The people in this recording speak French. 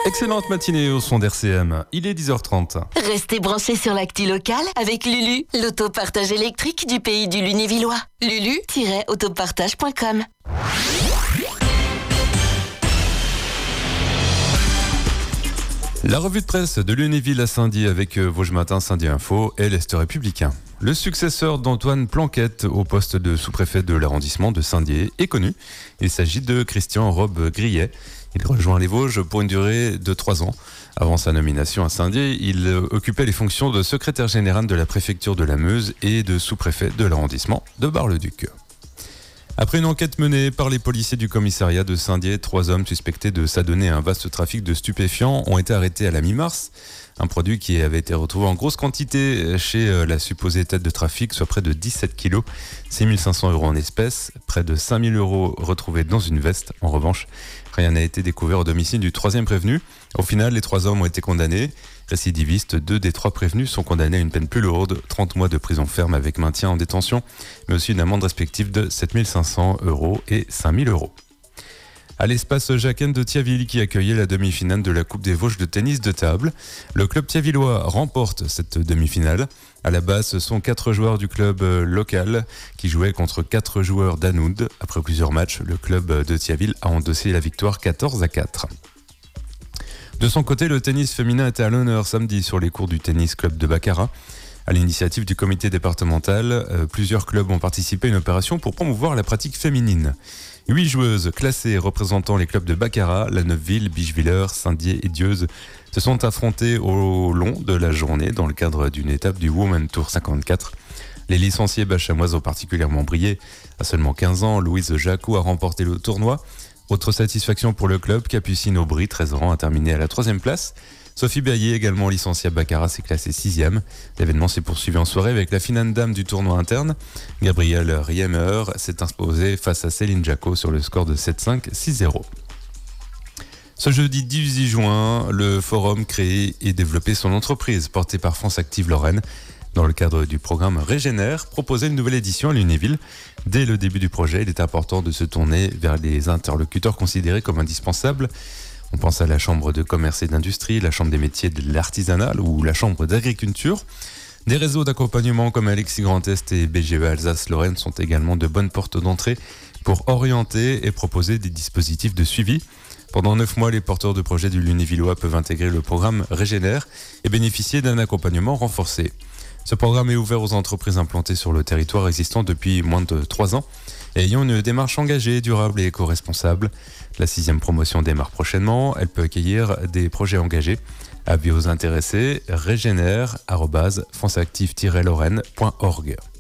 Excellente matinée au son d'RCM, il est 10h30. Restez branchés sur l'actu locale avec Lulu, l'autopartage électrique du pays du Lunévillois. Lulu-autopartage.com. La revue de presse de Lunéville à Saint-Dié avec Vosges Matin, Saint-Dié Info et l'Est Républicain. Le successeur d'Antoine Planquette au poste de sous-préfet de l'arrondissement de Saint-Dié est connu. Il s'agit de Christian Robbe-Grillet. Il rejoint les Vosges pour une durée de 3 ans. Avant sa nomination à Saint-Dié, il occupait les fonctions de secrétaire général de la préfecture de la Meuse et de sous-préfet de l'arrondissement de Bar-le-Duc. Après une enquête menée par les policiers du commissariat de Saint-Dié, 3 hommes suspectés de s'adonner à un vaste trafic de stupéfiants ont été arrêtés à la mi-mars. Un produit qui avait été retrouvé en grosse quantité chez la supposée tête de trafic, soit près de 17 kilos, 6 500 € en espèces, près de 5 000 € retrouvés dans une veste. En revanche, rien n'a été découvert au domicile du troisième prévenu. Au final, les 3 hommes ont été condamnés. Récidivistes, 2 des 3 prévenus sont condamnés à une peine plus lourde, 30 mois de prison ferme avec maintien en détention, mais aussi une amende respective de 7 500 € et 5 000 €. À l'espace Jacquin de Thiaville qui accueillait la demi-finale de la Coupe des Vosges de tennis de table. Le club thiavillois remporte cette demi-finale. À la base, ce sont 4 joueurs du club local qui jouaient contre 4 joueurs d'Anoud. Après plusieurs matchs, le club de Thiaville a endossé la victoire 14-4. De son côté, le tennis féminin était à l'honneur samedi sur les cours du tennis club de Baccarat. À l'initiative du comité départemental, plusieurs clubs ont participé à une opération pour promouvoir la pratique féminine. 8 joueuses classées représentant les clubs de Baccarat, La Neuveville, Bichevillers, Saint-Dié et Dieuze se sont affrontées au long de la journée dans le cadre d'une étape du Women Tour 54. Les licenciés bachamoises ont particulièrement brillé. À seulement 15 ans, Louise Jacou a remporté le tournoi. Autre satisfaction pour le club, Capucine Aubry, 13 ans, a terminé à la 3e place. Sophie Baillet, également licenciée à Baccarat, s'est classée 6e. L'événement s'est poursuivi en soirée avec la finale dame du tournoi interne. Gabrielle Riemer s'est imposée face à Céline Jacot sur le score de 7-5, 6-0. Ce jeudi 18 juin, le forum créé et développé son entreprise, porté par France Active Lorraine. Dans le cadre du programme Régénère, proposait une nouvelle édition à Lunéville. Dès le début du projet, il est important de se tourner vers les interlocuteurs considérés comme indispensables. On pense à la Chambre de commerce et d'industrie, la Chambre des métiers de l'artisanat ou la Chambre d'agriculture. Des réseaux d'accompagnement comme Alexis Grand Est et BGE Alsace-Lorraine sont également de bonnes portes d'entrée pour orienter et proposer des dispositifs de suivi. Pendant 9 mois, les porteurs de projets du Lunévillois peuvent intégrer le programme Régénère et bénéficier d'un accompagnement renforcé. Ce programme est ouvert aux entreprises implantées sur le territoire existant depuis moins de 3 ans et ayant une démarche engagée, durable et éco-responsable. La 6e promotion démarre prochainement. Elle peut accueillir des projets engagés. Avis aux intéressés, régénère@franceactive-lorraine.org.